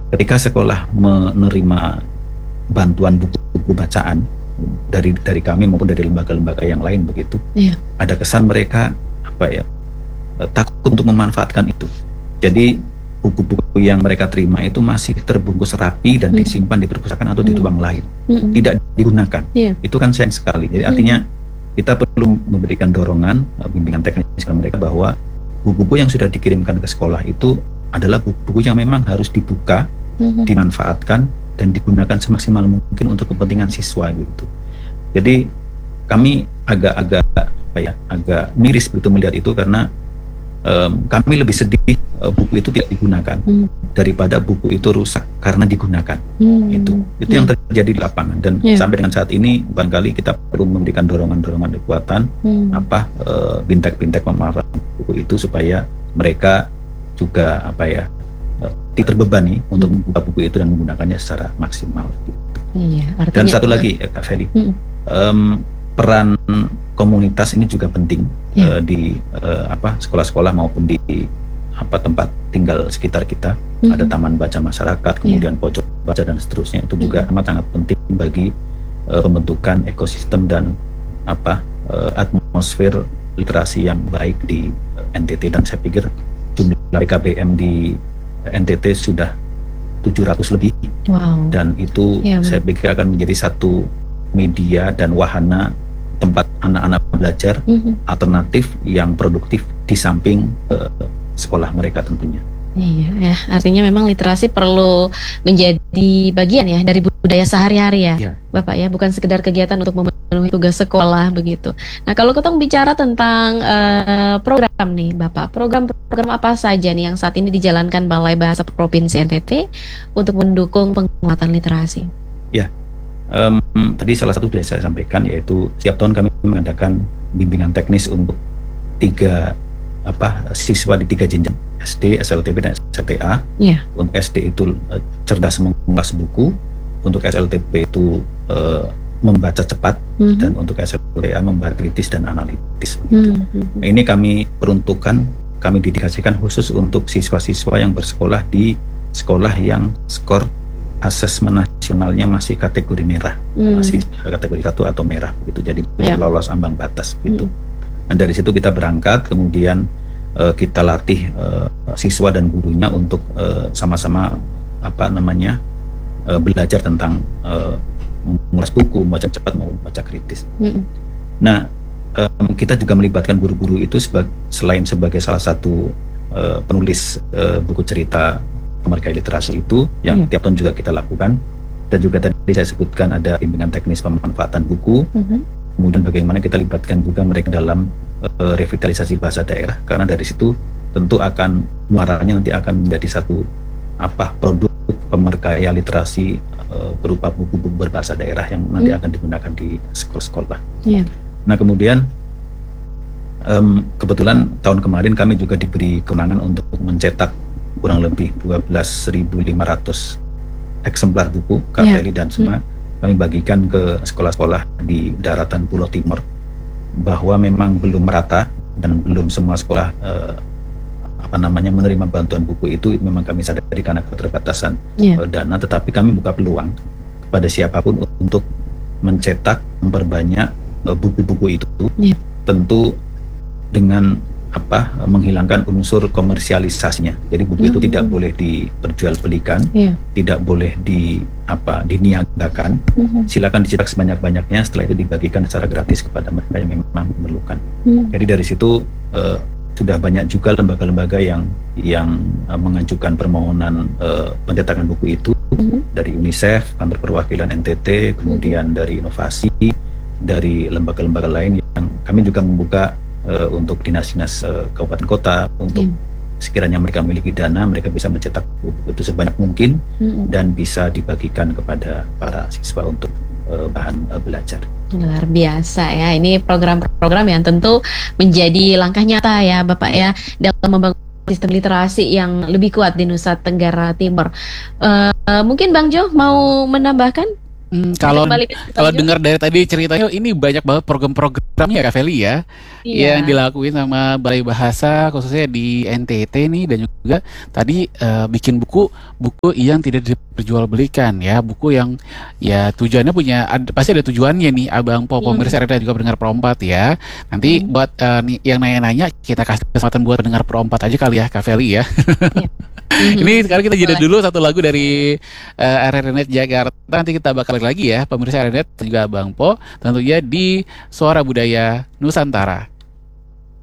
ketika sekolah menerima bantuan buku-buku bacaan dari kami maupun dari lembaga-lembaga yang lain begitu, ada kesan mereka takut untuk memanfaatkan itu. Jadi buku-buku yang mereka terima itu masih terbungkus rapi dan disimpan di perpustakaan atau di ruang lain, tidak digunakan. Itu kan sayang sekali. Jadi artinya kita perlu memberikan dorongan, bimbingan teknis kepada mereka bahwa buku-buku yang sudah dikirimkan ke sekolah itu adalah buku-buku yang memang harus dibuka, dimanfaatkan dan digunakan semaksimal mungkin untuk kepentingan siswa gitu. Jadi kami agak miris begitu melihat itu, karena kami lebih sedih buku itu tidak digunakan daripada buku itu rusak karena digunakan. Itu yang terjadi di lapangan, dan sampai dengan saat ini barangkali kita perlu memberikan dorongan kekuatan bintek-bintek pemanfaatan buku itu supaya mereka juga tidak terbebani untuk membuka buku itu dan menggunakannya secara maksimal gitu. Dan satu lagi Kak Feli, peran komunitas ini juga penting di sekolah-sekolah maupun di tempat tinggal sekitar kita. Ada taman baca masyarakat, kemudian pojok baca dan seterusnya. Itu juga sangat penting bagi pembentukan ekosistem dan atmosfer literasi yang baik di NTT. Dan saya pikir jumlah PKBM di NTT sudah 700 lebih. Dan itu saya pikir akan menjadi satu media dan wahana tempat anak-anak belajar alternatif yang produktif di samping sekolah mereka tentunya. Iya, artinya memang literasi perlu menjadi bagian ya dari budaya sehari-hari ya, Bapak ya, bukan sekedar kegiatan untuk memenuhi tugas sekolah begitu. Nah, kalau kita bicara tentang program nih, Bapak, program apa saja nih yang saat ini dijalankan Balai Bahasa Provinsi NTT untuk mendukung penguatan literasi? Tadi salah satu sudah saya sampaikan, yaitu setiap tahun kami mengadakan bimbingan teknis untuk 3 siswa di 3 jenjang, SD, SLTP dan SLTA. Untuk SD itu cerdas mengulas buku, untuk SLTP itu membaca cepat, dan untuk SLTA membaca kritis dan analitis. Ini kami peruntukkan, kami dedikasikan khusus untuk siswa-siswa yang bersekolah di sekolah yang skor asesmen nasionalnya masih kategori merah, masih kategori 1 atau merah gitu. Jadi lolos ambang batas gitu. Dan dari situ kita berangkat, kemudian kita latih siswa dan gurunya untuk sama-sama belajar tentang mengulas buku, membaca cepat maupun membaca kritis. Nah, kita juga melibatkan guru-guru itu selain sebagai salah satu penulis buku cerita Kemerdekaan Literasi itu yang tiap tahun juga kita lakukan, dan juga tadi saya sebutkan ada bimbingan teknis pemanfaatan buku. Kemudian bagaimana kita libatkan juga mereka dalam revitalisasi bahasa daerah, karena dari situ tentu akan muaranya nanti akan menjadi satu produk pemerkaya literasi berupa buku-buku berbahasa daerah yang nanti akan digunakan di sekolah-sekolah. Nah, kemudian kebetulan tahun kemarin kami juga diberi kewenangan untuk mencetak kurang lebih 12.500 eksemplar buku KPLI dan semua kami bagikan ke sekolah-sekolah di daratan Pulau Timur, bahwa memang belum merata dan belum semua sekolah menerima bantuan buku itu. Memang kami sadari karena keterbatasan dana, tetapi kami buka peluang kepada siapapun untuk mencetak, memperbanyak buku-buku itu. Tentu dengan menghilangkan unsur komersialisasinya. Jadi buku itu tidak boleh diperjualbelikan, tidak boleh diniagakan. Silakan dicetak sebanyak-banyaknya, setelah itu dibagikan secara gratis kepada mereka yang memang memerlukan. Jadi dari situ sudah banyak juga lembaga-lembaga yang mengajukan permohonan pencetakan buku itu, dari UNICEF, kantor perwakilan NTT, kemudian dari inovasi, dari lembaga-lembaga lain yang kami juga membuka untuk dinas-dinas kabupaten kota, untuk sekiranya mereka memiliki dana, mereka bisa mencetak buku itu sebanyak mungkin dan bisa dibagikan kepada para siswa untuk bahan belajar. Luar biasa ya, ini program-program yang tentu menjadi langkah nyata ya Bapak ya dalam membangun sistem literasi yang lebih kuat di Nusa Tenggara Timur. Mungkin Bang Jo mau menambahkan? Kalau dengar dari tadi ceritanya ini banyak banget program-programnya Kak Feli ya, yang dilakuin sama Balai Bahasa khususnya di NTT nih, dan juga tadi bikin buku yang tidak diperjualbelikan ya, buku yang ya tujuannya pasti ada tujuannya nih Abang Po, pemirsa dan juga pendengar Perompat ya. Nanti buat yang nanya-nanya kita kasih kesempatan buat pendengar Perompat aja kali ya Kak Feli ya. Ini sekarang kita jeda dulu satu lagu dari RRNet Jakarta. Nanti kita bakal balik lagi ya pemirsa RRNet dan juga Bang Po, tentunya di Suara Budaya Nusantara.